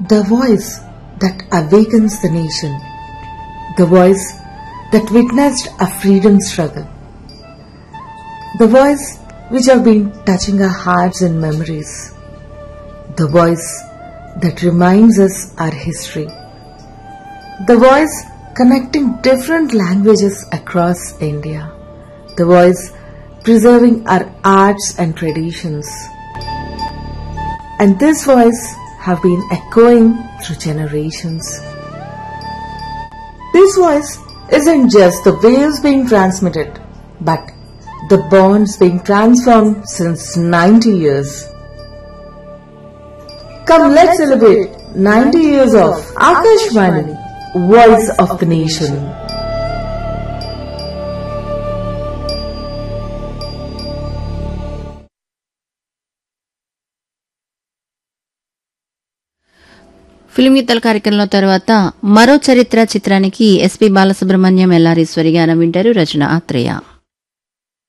The voice that awakens the nation. The voice that witnessed a freedom struggle. The voice which have been touching our hearts and memories. The voice that reminds us our history. The voice connecting different languages across India. The voice preserving our arts and traditions. And this voice have been echoing through generations. This voice isn't just the waves being transmitted, but the bonds being transformed since 90 years. Come, let's celebrate 90 years of Akashvani, Voice of the Nation. Film గీతాల కార్యక్రమంలో తర్వాత మరో చరిత్ర చిత్రానికి SP Balasubrahmanyam, LR Eshwari గానం వింటారు. రచన ఆత్రేయ.